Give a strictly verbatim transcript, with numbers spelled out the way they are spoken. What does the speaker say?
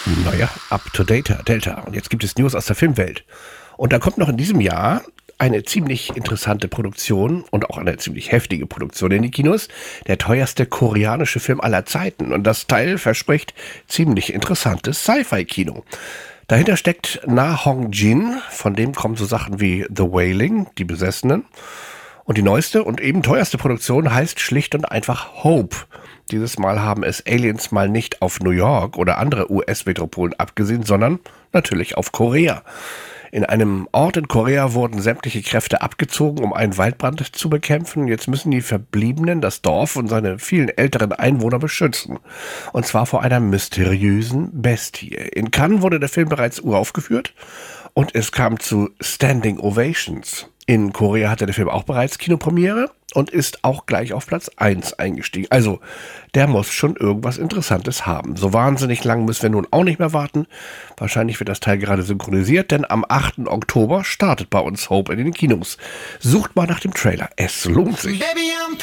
Naja, up to date, Delta. Und jetzt gibt es News aus der Filmwelt. Und da kommt noch in diesem Jahr eine ziemlich interessante Produktion und auch eine ziemlich heftige Produktion in die Kinos. Der teuerste koreanische Film aller Zeiten. Und das Teil verspricht ziemlich interessantes Sci-Fi-Kino. Dahinter steckt Na Hong-jin, von dem kommen so Sachen wie The Wailing, Die Besessenen. Und die neueste und eben teuerste Produktion heißt schlicht und einfach Hope. Dieses Mal haben es Aliens mal nicht auf New York oder andere U S-Metropolen abgesehen, sondern natürlich auf Korea. In einem Ort in Korea wurden sämtliche Kräfte abgezogen, um einen Waldbrand zu bekämpfen. Jetzt müssen die Verbliebenen das Dorf und seine vielen älteren Einwohner beschützen. Und zwar vor einer mysteriösen Bestie. In Cannes wurde der Film bereits uraufgeführt und es kam zu Standing Ovations. In Korea hatte der Film auch bereits Kinopremiere und ist auch gleich auf Platz eins eingestiegen. Also, der muss schon irgendwas Interessantes haben. So wahnsinnig lang müssen wir nun auch nicht mehr warten. Wahrscheinlich wird das Teil gerade synchronisiert, denn am achten Oktober startet bei uns Hope in den Kinos. Sucht mal nach dem Trailer. Es lohnt sich.